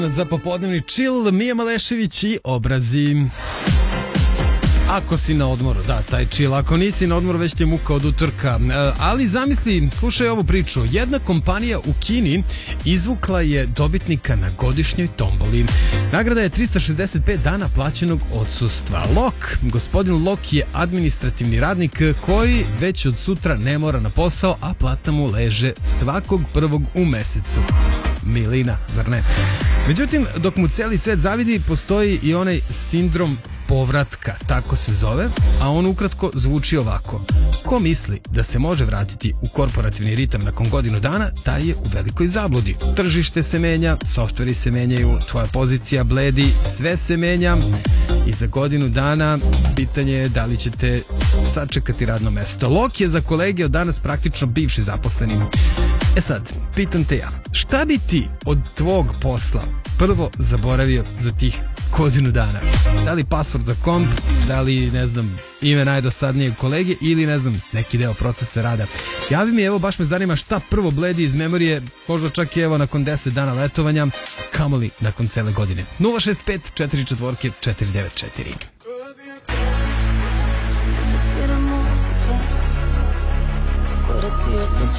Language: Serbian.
Za popodnevni chill, Mija Malešević i Obrazi. Ako si na odmoru, da, taj chill. Ako nisi na odmoru, već ti je muka od utorka. Ali zamisli, slušaj ovu priču. Jedna kompanija u Kini izvukla je dobitnika na godišnjoj tomboli. Nagrada je 365 dana plaćenog odsustva. Gospodin Lok je administrativni radnik koji već od sutra ne mora na posao, a plata mu leže svakog prvog u mesecu. Milina, zar ne? Međutim, dok mu cijeli svet zavidi, postoji i onaj sindrom povratka, tako se zove, a on ukratko zvuči ovako. Ko misli da se može vratiti u korporativni ritam nakon godinu dana, taj je u velikoj zabludi. Tržište se menja, softveri se menjaju, tvoja pozicija bledi, sve se menja i za godinu dana pitanje je da li ćete sačekati radno mesto. Lok je za kolege od danas praktično bivši zaposleni. E sad, pitam te ja, šta bi ti od tvog posla prvo zaboravio za tih godinu dana? Da li password za komp, da li, ne znam, ime najdosadnijeg kolege ili, ne znam, neki deo procesa rada? Javi mi, evo, baš me zanima šta prvo bledi iz memorije, možda čak i evo nakon 10 dana letovanja, kamoli nakon cele godine. 065 44 494. Svira muzika, koraci od